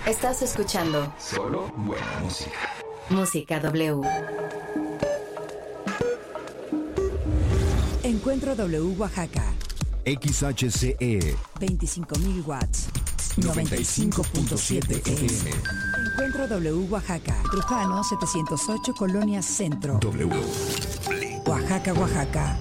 Estás escuchando solo buena música. Música W. Encuentro W Oaxaca. XHCE 25.000 watts. 95.7 FM. Encuentro W Oaxaca. Trujano 708 Colonia Centro. W. Oaxaca, Oaxaca.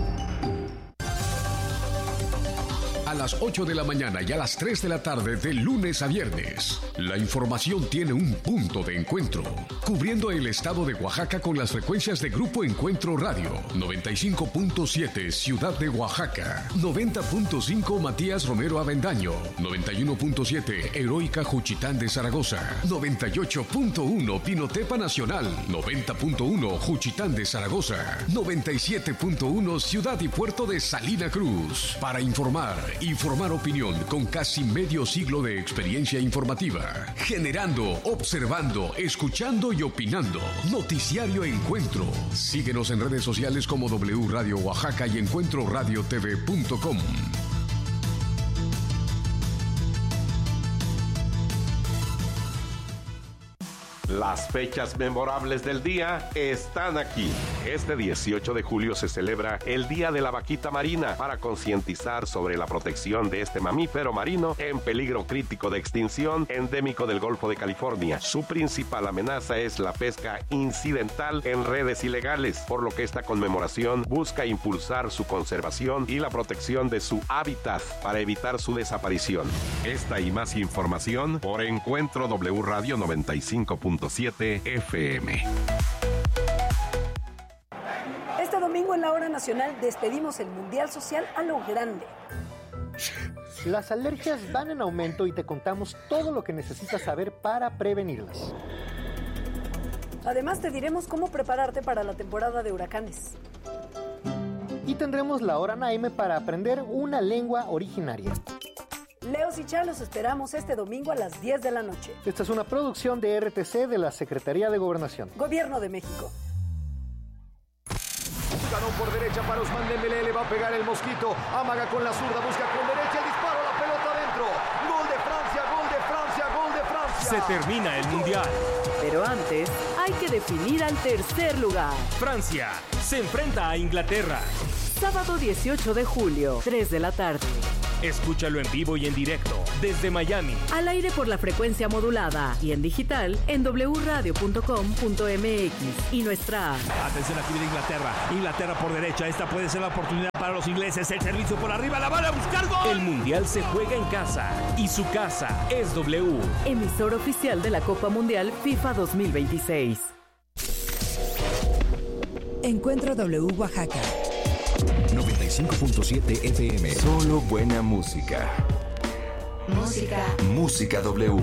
A las 8 de la mañana y a las 3 de la tarde de lunes a viernes, la información tiene un punto de encuentro, cubriendo el estado de Oaxaca con las frecuencias de Grupo Encuentro Radio, 95.7 Ciudad de Oaxaca, 90.5 Matías Romero Avendaño, 91.7 Heroica Juchitán de Zaragoza, 98.1 Pinotepa Nacional, 90.1 Juchitán de Zaragoza, 97.1 Ciudad y Puerto de Salina Cruz. Para informar y formar opinión con casi medio siglo de experiencia informativa, generando, observando, escuchando y opinando. Noticiario Encuentro. Síguenos en redes sociales como W Radio Oaxaca y encuentroradiotv.com. Las fechas memorables del día están aquí. Este 18 de julio se celebra el Día de la Vaquita Marina para concientizar sobre la protección de este mamífero marino en peligro crítico de extinción, endémico del Golfo de California. Su principal amenaza es la pesca incidental en redes ilegales, por lo que esta conmemoración busca impulsar su conservación y la protección de su hábitat para evitar su desaparición. Esta y más información por Encuentro W Radio 95.7 FM. Este domingo en la Hora Nacional despedimos el Mundial Social a lo grande. Las alergias van en aumento y te contamos todo lo que necesitas saber para prevenirlas. Además te diremos cómo prepararte para la temporada de huracanes. Y tendremos la Hora Naime para aprender una lengua originaria. Leos y Chá los esperamos este domingo a las 10 de la noche. Esta es una producción de RTC de la Secretaría de Gobernación. Gobierno de México. Ganó por derecha para Ousmane Dembélé, le va a pegar el mosquito. Amaga con la zurda, busca con derecha el disparo, la pelota adentro. Gol de Francia, gol de Francia, gol de Francia. Se termina el Mundial. Pero antes hay que definir al tercer lugar. Francia se enfrenta a Inglaterra. Sábado 18 de julio, 3 de la tarde. Escúchalo en vivo y en directo desde Miami. Al aire por la frecuencia modulada y en digital en wradio.com.mx y nuestra app. Atención, aquí viene Inglaterra. Inglaterra por derecha. Esta puede ser la oportunidad para los ingleses. El servicio por arriba. La van a buscar gol. El Mundial se juega en casa y su casa es W. Emisor oficial de la Copa Mundial FIFA 2026. Encuentro W Oaxaca. 95.7 FM. Solo buena música. Música W.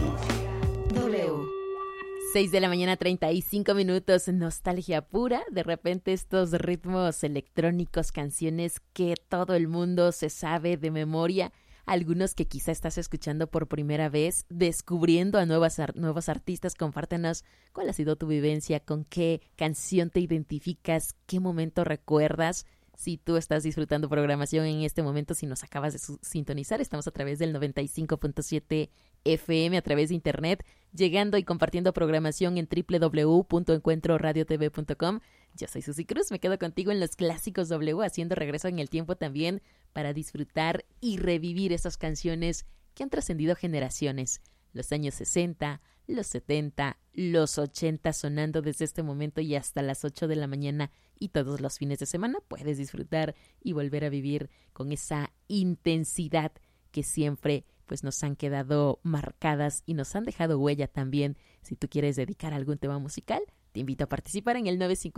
6 de la mañana, 35 minutos, nostalgia pura. De repente estos ritmos electrónicos, canciones que todo el mundo se sabe de memoria. Algunos que quizá estás escuchando por primera vez, descubriendo a nuevos artistas. Compártenos cuál ha sido tu vivencia, con qué canción te identificas, qué momento recuerdas. Si tú estás disfrutando programación en este momento, si nos acabas de sintonizar, estamos a través del 95.7 FM, a través de internet, llegando y compartiendo programación en www.encuentroradiotv.com. Yo soy Susy Cruz, me quedo contigo en los clásicos W, haciendo regreso en el tiempo también para disfrutar y revivir esas canciones que han trascendido generaciones. Los años 60, los 70, los 80 sonando desde este momento y hasta las 8 de la mañana, y todos los fines de semana puedes disfrutar y volver a vivir con esa intensidad que siempre pues nos han quedado marcadas y nos han dejado huella también. Si tú quieres dedicar algún tema musical, te invito a participar en el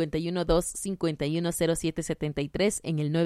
951-251-0773, en el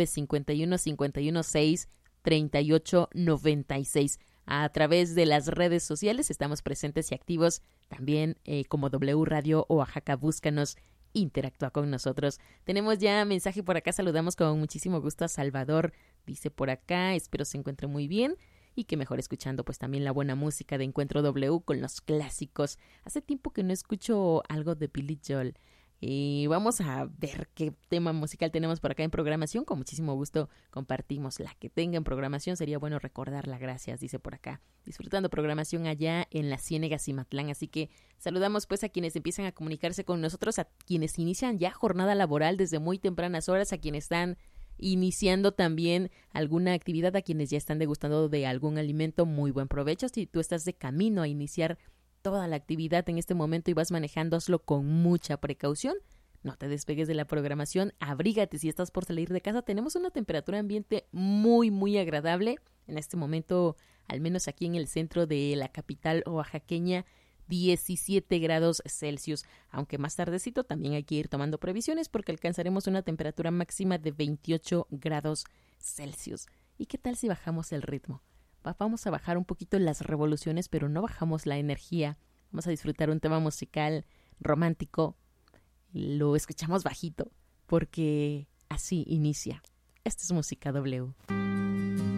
951-516-3896. A través de las redes sociales estamos presentes y activos también como W Radio Oaxaca. Búscanos, interactúa con nosotros. Tenemos ya mensaje por acá, saludamos con muchísimo gusto a Salvador. Dice por acá, espero se encuentre muy bien y que mejor escuchando pues también la buena música de Encuentro W con los clásicos. Hace tiempo que no escucho algo de Billy Joel. Y vamos a ver qué tema musical tenemos por acá en programación. Con muchísimo gusto compartimos la que tenga en programación. Sería bueno recordarla, gracias, dice por acá. Disfrutando programación allá en la Ciénega Cimatlán. Así que saludamos pues a quienes empiezan a comunicarse con nosotros, a quienes inician ya jornada laboral desde muy tempranas horas, a quienes están iniciando también alguna actividad, a quienes ya están degustando de algún alimento. Muy buen provecho. Si tú estás de camino a iniciar toda la actividad en este momento y vas manejando, hazlo con mucha precaución. No te despegues de la programación, abrígate si estás por salir de casa. Tenemos una temperatura ambiente muy, muy agradable. En este momento, al menos aquí en el centro de la capital oaxaqueña, 17 grados Celsius. Aunque más tardecito también hay que ir tomando previsiones porque alcanzaremos una temperatura máxima de 28 grados Celsius. ¿Y qué tal si bajamos el ritmo? Vamos a bajar un poquito las revoluciones, pero no bajamos la energía. Vamos a disfrutar un tema musical romántico. Lo escuchamos bajito, porque así inicia. Esta es Música W.